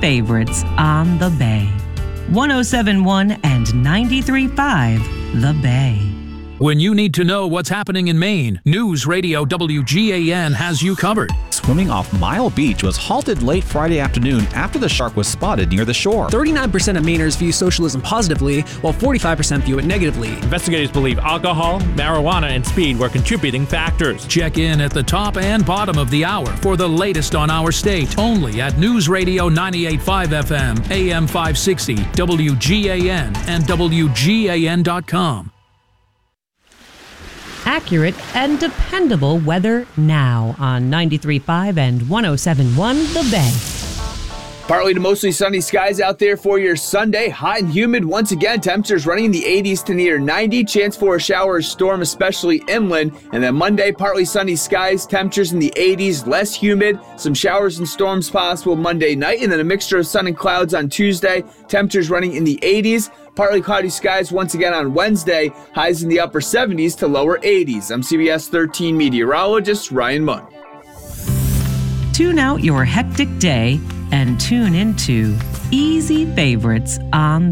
favorites on the Bay. 107.1 and 93.5 The Bay. When you need to know what's happening in Maine, News Radio WGAN has you covered. Swimming off Mile Beach was halted late Friday afternoon after the shark was spotted near the shore. 39% of Mainers view socialism positively, while 45% view it negatively. Investigators believe alcohol, marijuana, and speed were contributing factors. Check in at the top and bottom of the hour for the latest on our state, only at News Radio 98.5 FM, AM 560, WGAN, and WGAN.com. Accurate and dependable weather now on 93.5 and 107.1 The Bay. Partly to mostly sunny skies out there for your Sunday. Hot and humid once again. Temperatures running in the 80s to near 90. Chance for a shower or storm, especially inland. And then Monday, partly sunny skies. Temperatures in the 80s, less humid. Some showers and storms possible Monday night. And then a mixture of sun and clouds on Tuesday. Temperatures running in the 80s. Partly cloudy skies once again on Wednesday. Highs in the upper 70s to lower 80s. I'm CBS 13 meteorologist Ryan Munn. Tune out your hectic day and tune into Easy Favorites on